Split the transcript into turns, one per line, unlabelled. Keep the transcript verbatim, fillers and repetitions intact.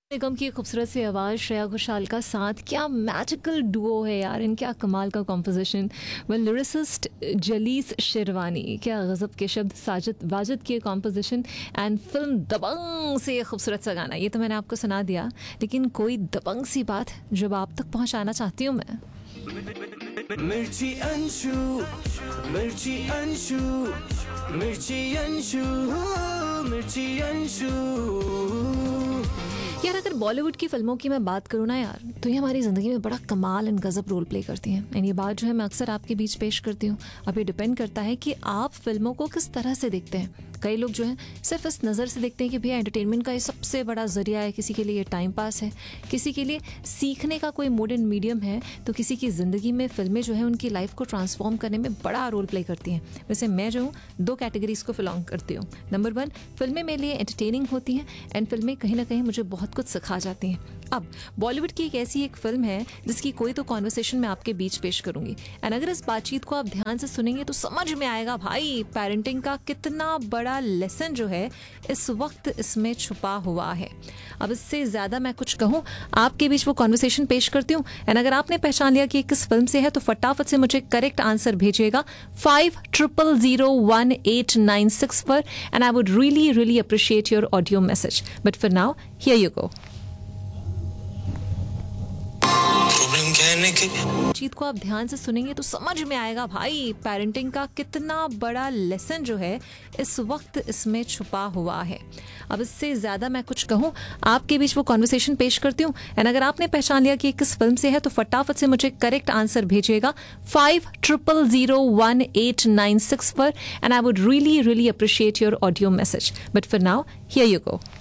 निगम की खूबसूरत सी आवाज़, श्रेया घोषाल का साथ, क्या मैजिकल डुओ है यार, इन क्या कमाल का composition. Well lyricist Jalees sherwani, क्या गज़ब के शब्द, साजिद वाजिद की कॉम्पोजिशन एंड फिल्म दबंग से खूबसूरत सा गाना। ये तो मैंने आपको सुना दिया, लेकिन कोई दबंग सी बात जब आप तक पहुंचाना चाहती हूँ मैं।
मिर्ची अंशु, मिर्ची अंशु, मिर्ची अंशु, मिर्ची अंशु।
यार अगर बॉलीवुड की फिल्मों की मैं बात करूँ ना यार, तो ये हमारी ज़िंदगी में बड़ा कमाल एंड गज़ब रोल प्ले करती हैं। एंड ये बात जो है मैं अक्सर आपके बीच पेश करती हूँ। अब ये डिपेंड करता है कि आप फिल्मों को किस तरह से देखते हैं। कई लोग जो हैं सिर्फ इस नज़र से देखते हैं कि भैया एंटरटेनमेंट का ये सबसे बड़ा ज़रिया है, किसी के लिए ये टाइम पास है, किसी के लिए सीखने का कोई मोड एंड मीडियम है, तो किसी की ज़िंदगी में फिल्में जो है उनकी लाइफ को ट्रांसफॉर्म करने में बड़ा रोल प्ले करती हैं। वैसे मैं जो हूँ दो कैटेगरीज को बिलोंग करती हूँ। नंबर वन, फिल्में मेरे लिए एंटरटेनिंग होती हैं एंड फिल्में कहीं ना कहीं मुझे बहुत कुछ सिखा जाती हैं। अब बॉलीवुड की एक ऐसी एक फिल्म है जिसकी कोई तो कॉन्वर्सेशन मैं आपके बीच पेश करूंगी, एंड अगर इस बातचीत को आप ध्यान से सुनेंगे तो समझ में आएगा भाई पेरेंटिंग का कितना बड़ा लेसन जो है इस वक्त इसमें छुपा हुआ है। अब इससे ज्यादा मैं कुछ कहूं, आपके बीच वो कॉन्वर्सेशन पेश करती हूँ, एंड अगर आपने पहचान लिया कि किस फिल्म से है तो फटाफट से मुझे करेक्ट आंसर भेजिएगा five triple zero one eight nine six पर, and I would really really appreciate your audio message. But for now here you go. चीत को आप ध्यान से सुनेंगे तो समझ में आएगा भाई पेरेंटिंग का कितना बड़ा लेसन जो है इस वक्त इसमें छुपा हुआ है। अब इससे ज्यादा मैं कुछ कहूं, आपके बीच वो कॉन्वर्सेशन पेश करती हूँ, एंड अगर आपने पहचान लिया कि किस फिल्म से है तो फटाफट से मुझे करेक्ट आंसर भेजिएगा five triple zero one eight nine six पर, and I would really really appreciate your audio message. But for now here you go.